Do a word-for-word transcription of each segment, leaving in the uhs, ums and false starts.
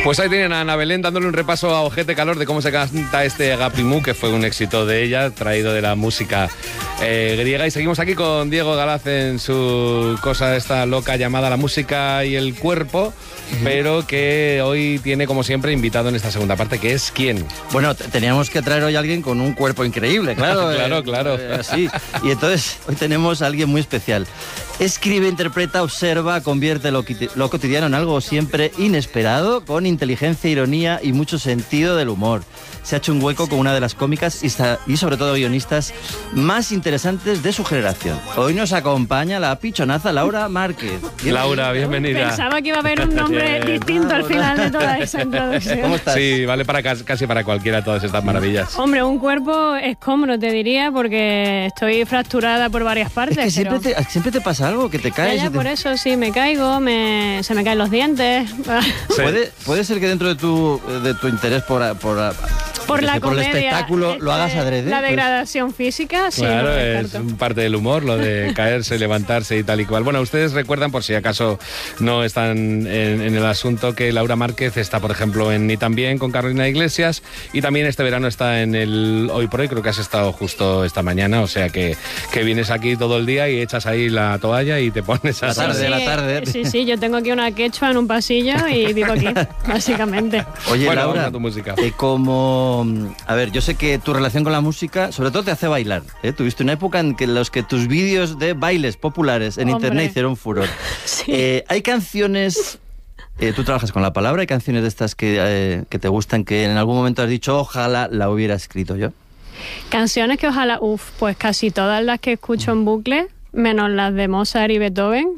Pues ahí tienen a Ana Belén dándole un repaso a Ojete Calor de cómo se canta este Agapimú, que fue un éxito de ella, traído de la música eh, griega. Y seguimos aquí con Diego Galaz en su cosa esta loca llamada La Música y el Cuerpo, uh-huh. pero que hoy tiene, como siempre, invitado en esta segunda parte, que es ¿quién? Bueno, teníamos que traer hoy a alguien con un cuerpo increíble, claro. claro, eh, claro. Eh, sí. Y entonces hoy tenemos a alguien muy especial. Escribe, interpreta, observa, convierte lo, lo cotidiano en algo siempre inesperado, con inteligencia, ironía y mucho sentido del humor. Se ha hecho un hueco con una de las cómicas y, y sobre todo guionistas más interesantes de su generación. Hoy nos acompaña la pichonaza Laura Márquez. Bienvenida. Laura, bienvenida. Pensaba que iba a haber un nombre distinto al final de toda esa introducción. ¿Cómo estás? Sí, vale para casi para cualquiera todas estas maravillas. Hombre, un cuerpo escombro, te diría, porque estoy fracturada por varias partes. Es que siempre, pero... te, siempre te pasa algo, que te caes. Ya, ya, y te... por eso sí, me caigo, me, se me caen los dientes. Sí. ¿Puede, puede ser que dentro de tu, de tu interés por... por Por la por comedia, el espectáculo este, lo hagas adrede. La pues... degradación física, sí. Claro, no es parte del humor, lo de caerse, levantarse y tal y cual. Bueno, ustedes recuerdan, por si acaso no están en, en el asunto, que Laura Márquez está, por ejemplo, en Ni tan bien con Carolina Iglesias, y también este verano está en el Hoy por Hoy, creo que has estado justo esta mañana, o sea que, que vienes aquí todo el día y echas ahí la toalla y te pones a... La tarde, sí, la tarde. Sí, sí, yo tengo aquí una quechua en un pasillo y vivo aquí, básicamente. Oye, bueno, Laura, vamos a tu música. Eh, como... A ver, yo sé que tu relación con la música, sobre todo, te hace bailar. ¿eh? Tuviste una época en que los que tus vídeos de bailes populares en Hombre. internet hicieron furor. Sí. Eh, hay canciones... Eh, tú trabajas con la palabra, hay canciones de estas que, eh, que te gustan, que en algún momento has dicho, ojalá la hubiera escrito yo. Canciones que ojalá, uff, pues casi todas las que escucho en bucle, menos las de Mozart y Beethoven.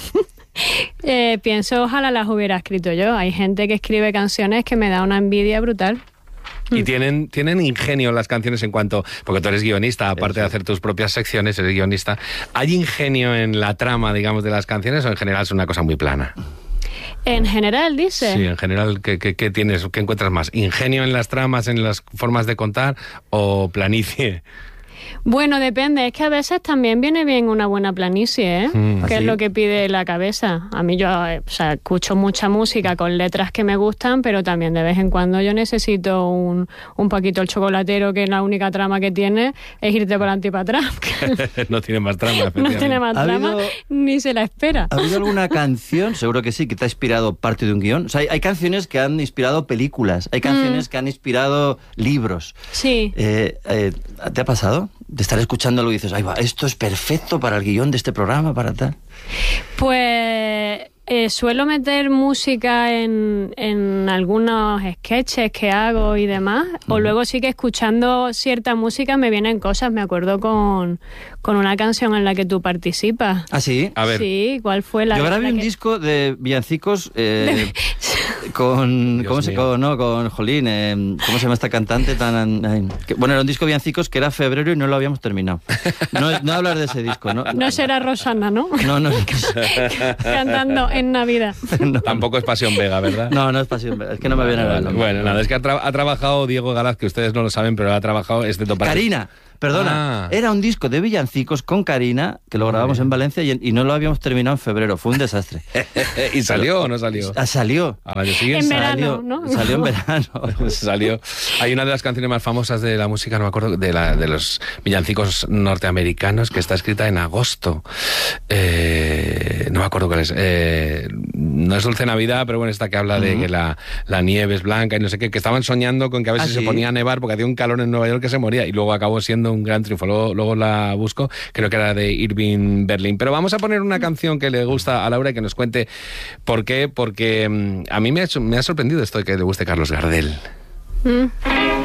eh, pienso, ojalá las hubiera escrito yo. Hay gente que escribe canciones que me da una envidia brutal. Y tienen, tienen ingenio las canciones en cuanto... Porque tú eres guionista, aparte de hacer tus propias secciones, eres guionista. ¿Hay ingenio en la trama, digamos, de las canciones o en general es una cosa muy plana? En general, dice. Sí, en general, ¿qué, qué, qué tienes, qué encuentras más? ¿Ingenio en las tramas, en las formas de contar o planicie? Bueno, depende. Es que a veces también viene bien una buena planicie, ¿eh? Mm. Que ¿Ah, es sí? lo que pide la cabeza. A mí yo, eh, o sea, escucho mucha música con letras que me gustan, pero también de vez en cuando yo necesito un, un Paquito el Chocolatero, que la única trama que tiene es irte por adelante y para atrás. No tiene más trama, No tiene más ¿Ha trama, habido- ni se la espera. ¿Ha habido alguna canción, seguro que sí, que te ha inspirado parte de un guión? O sea, hay, hay canciones que han inspirado películas, hay canciones mm. que han inspirado libros. Sí. Eh, eh, ¿Te ha pasado? De estar escuchándolo y dices, ay, va, esto es perfecto para el guión de este programa, para tal. Pues eh, suelo meter música en, en algunos sketches que hago y demás, uh-huh. o luego sí que escuchando cierta música me vienen cosas. Me acuerdo con, con una canción en la que tú participas. ¿Ah, sí? A ver. Sí, ¿cuál fue la? Yo grabé la un que... disco de villancicos eh, con... Dios ¿Cómo se mío. con, no, con Jolín? Eh, ¿Cómo se llama esta cantante tan...? Ay, que, bueno, era un disco de villancicos que era febrero y no lo habíamos terminado. No, no hablar de ese disco, ¿no? No será Rosana, ¿no? No, no. Cantando en Navidad. no. Tampoco es Pasión Vega, ¿verdad? No, no es pasión, es que no me viene a la Bueno, nada, es que ha, tra- ha trabajado Diego Galaz, que ustedes no lo saben, pero ha trabajado este para... Karina, perdona, Ah. era un disco de villancicos con Karina, que lo grabamos en Valencia y, y no lo habíamos terminado en febrero, fue un desastre. ¿Y salió o no salió? Ah, salió. Al año siguiente. En verano, Salió, ¿no? salió en verano. Salió. Hay una de las canciones más famosas de la música, no me acuerdo, de, la, de los villancicos norteamericanos, que está escrita en agosto. Eh, no me acuerdo cuál es. Eh, no es Dulce Navidad, pero bueno, esta que habla de uh-huh. que la, la nieve es blanca y no sé qué, que estaban soñando con que a veces ¿Ah, se sí? ponía a nevar porque hacía un calor en Nueva York que se moría, y luego acabó siendo un gran triunfo. Luego, luego la busco, creo que era de Irving Berlin. Pero vamos a poner una canción que le gusta a Laura y que nos cuente por qué, porque um, a mí me ha, hecho, me ha sorprendido esto de que le guste Carlos Gardel. Mm.